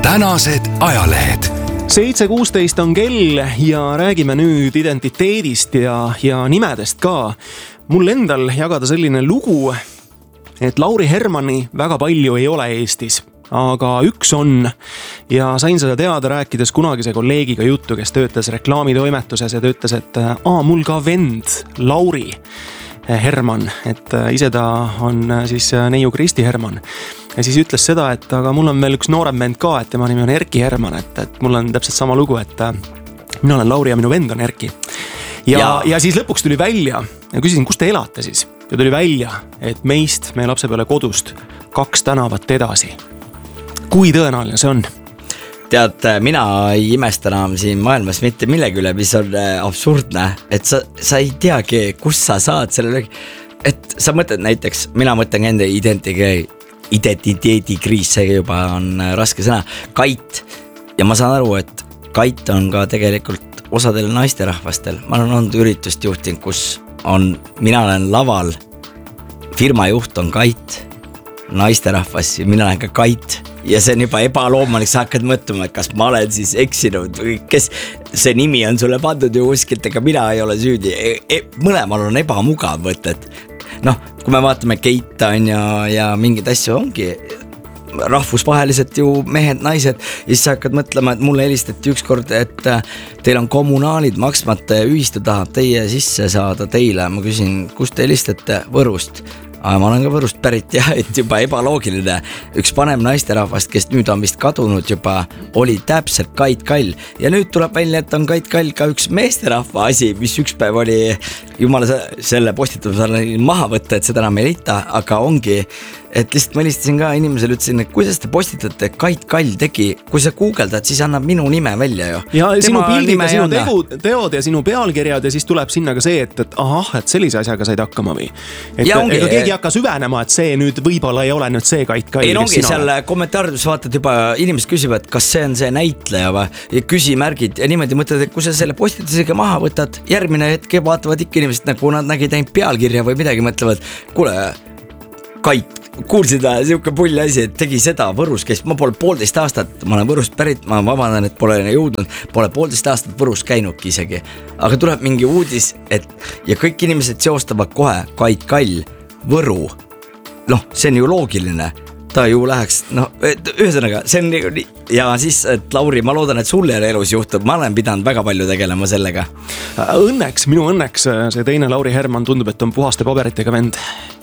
tänased ajalehed. 7.16 on kell ja räägime nüüd identiteedist ja nimedest ka. Mul endal jagada selline lugu, et Lauri Hermanni väga palju ei ole Eestis, aga üks on ja sain seda teada rääkides kunagise kolleegiga juttu, kes töötas reklaamitoimetuses ja töötas, et mul ka vend Lauri Herman, et ise ta on siis neiu Kristi Herman. Ja siis ütles seda, et aga mul on veel üks noorem vend ka, et tema nimi on Erki Herman, et mul on täpselt sama lugu, et mina olen Lauri ja minu vend on Erki. Ja siis lõpuks tuli välja ja küsisin, kus te elate siis? Ja tuli välja, et meist, meie lapse peale kodust 2 tänavat edasi. Kui tõenäoline see on? Tead, mina ei imesta enam siin maailmas mitte millegi üle, mis on absurdne, et sa ei teagi, kus sa saad selle, et sa mõtled näiteks, mina mõtlen enda identiteedikriis, see juba on raske sõna, kait, ja ma saan aru, et kait on ka tegelikult osadel naisterahvastel, ma olen olnud üritust juhtinud, kus mina olen laval, firma juht on kait, naisterahvas ja mina olen ka kait. Ja see on juba ebaloomulik, sa hakkad mõtlema, et kas ma olen siis eksinud või kes see nimi on sulle pandud ju kuskilt, ega mina ei ole süüdi. Mõlemal on ebamugav võtted. Kui me vaatame Keita on ja mingid asju ongi rahvusvaheliselt ju mehed, naised, ja siis sa hakkad mõtlema, et mulle helistati ükskord, et teil on kommunaalid maksmata ja ühistu tahab teie sisse saada teile. Ma küsin, kust te helistate? Võrust. Ma olen ka Võrust pärit ja et juba ebaloogiline. Üks panem naisterahvast, kes nüüd on vist kadunud juba, oli täpselt Kait Kall. Ja nüüd tuleb välja, et on Kait Kall ka üks meesterahva asi, mis üks päev oli, jumala selle postituse maha võtta, et seda enam ei leita, aga ongi, et lihtsalt ma helistasin ka inimesele, ütlesin, et kuidas te postitate, Kait Kall tegi, kui sa googeldad, siis annab minu nime välja ju. Ja sinu pildid ja sinu teod ja sinu pealkirjad ja siis tuleb sinna ka see, et sellise asjaga said hakkama või. Et ega keegi hakka süvenema, et see nüüd võib-olla ei ole nüüd see Kait Kall. Ei ongi seal kommentaarides vaatad juba, inimesed küsivad, kas see on see näitleja või küsimärgid ja niimoodi mõtled, et kui sa selle postitusega maha võtad, järgmine hetke vaatavad ikka inimesed, nagu nad nägid ainult pealkirja või midagi, mõtlevad, kuule, Kait, kuulsid siuke pulli asi, et tegi seda Võrus, kes ma pole 1,5 aastat, ma olen Võrust pärit, ma vabandan, et pole jõudnud, pole 1,5 aastat Võrus käinudki isegi, aga tuleb mingi uudis, et ja kõik inimesed seostavad kohe Kait Kall, Võru, see on ju loogiline, ta ju läheks, ühesõnaga, see on ja siis, et Lauri, ma loodan, et sul elus juhtub, ma olen pidanud väga palju tegelema sellega. Minu õnneks see teine Lauri Herman tundub, et on puhaste paberitega vend.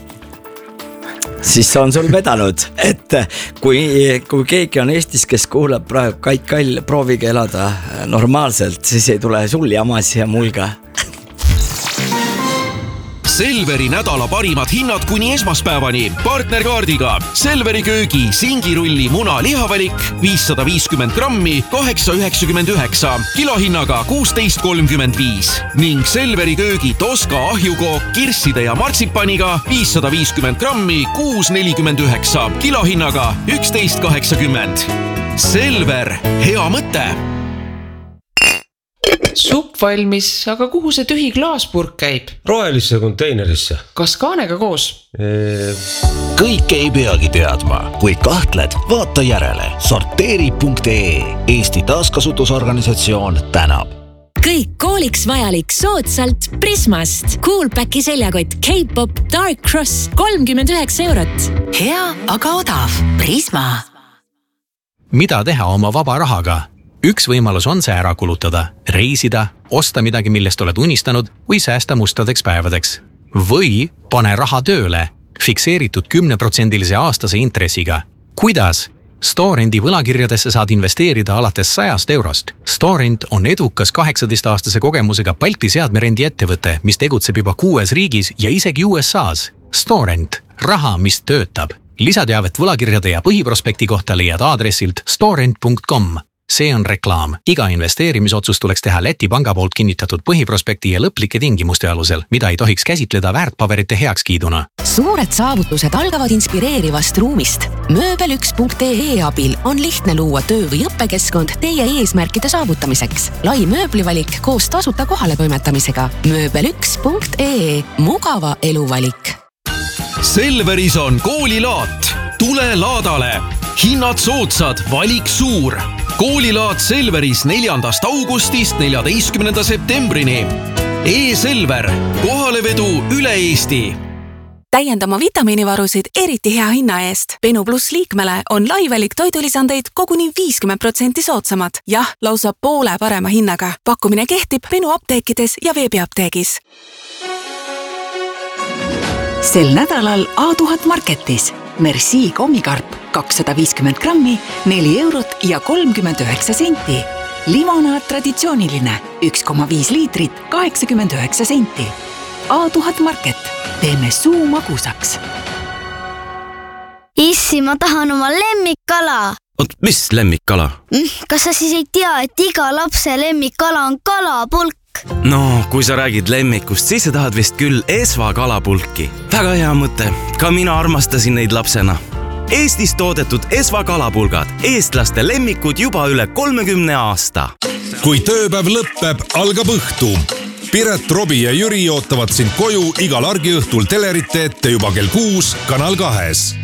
Siis on sul vedanud, et kui keegi on Eestis, kes kuulab praegu Kait Kall, proovige elada normaalselt, siis ei tule sul jamas ja mul ka. Selveri nädala parimad hinnad kuni esmaspäevani partnerkaardiga. Selveri köögi singirulli muna lihavalik 550 grammi 8,99 kilohinnaga 16,35 ning Selveri köögi Toska ahjukook kirsside ja martsipaniga 550 grammi 6,49 kilohinnaga 11,80. Selver, hea mõte! Supp valmis, aga kuhu see tühi klaaspurk käib? Rohelisse konteinerisse. Kas kaanega koos? Kõike ei peagi teadma. Kui kahtled, vaata järele. Sorteeri.ee Eesti taaskasutusorganisatsioon tänab. Kõik kooliks vajalik soodsalt Prismast. Coolpacki seljakott K-Pop Dark Cross 39 €. Hea, aga odav. Prisma. Mida teha oma vaba rahaga? Üks võimalus on see ära kulutada, reisida, osta midagi, millest oled unistanud või säästa mustadeks päevadeks. Või pane raha tööle, fikseeritud 10% aastase intressiga. Kuidas? Storendi võlakirjadesse saad investeerida alates 100 €. Storend on edukas 18-aastase kogemusega Balti seadmerendi ettevõte, mis tegutseb juba 6 riigis ja isegi USAs. Storend, raha, mis töötab. Lisateavet võlakirjade ja põhiprospekti kohta leiad aadressilt storend.com. See on reklaam. Iga investeerimisotsus tuleks teha Läti panga poolt kinnitatud põhiprospekti ja lõplike tingimuste alusel, mida ei tohiks käsitleda väärtpaberite heakskiiduna. Suured saavutused algavad inspireerivast ruumist. Mööbel1.ee abil on lihtne luua töö- või õppekeskkond teie eesmärkide saavutamiseks. Lai mööblivalik koos tasuta kohaletoimetamisega. Mööbel1.ee. Mugava eluvalik. Selveris on koolilaat. Tule laadale. hinnad soodsad, valik suur. Koolilaad Selveris 4. augustist 14. septembrini. E-Selver, kohalevedu üle Eesti. Täiendama vitamiinivarusid eriti hea hinna eest. Benu Plus liikmele on laivelik toidulisandeid koguni 50% soodsamad. Jah, lausa poole parema hinnaga. Pakkumine kehtib Benu apteekides ja veebiapteegis. Sel nädalal A1000 Marketis Merci kommikarp 250 grammi, 4 eurot ja 39 senti. Limonaad traditsiooniline 1,5 liitrit, 89 senti. A1000 Market. Teeme suu magusaks. Issi, ma tahan oma lemmikkala. Oot, mis lemmikkala? Kas sa siis ei tea, et iga lapse lemmikkala on kalapulk? No, kui sa räägid lemmikust, siis sa tahad vist küll Esva kalapulki. Väga hea mõte. Ka mina armastasin neid lapsena. Eestis toodetud Esva kalapulgad. Eestlaste lemmikud juba üle 30 aasta. Kui tööpäev lõppeb, algab õhtu. Piret, Robi ja Jüri ootavad sind koju igal argiõhtul telerite ette juba kell 6 Kanal 2.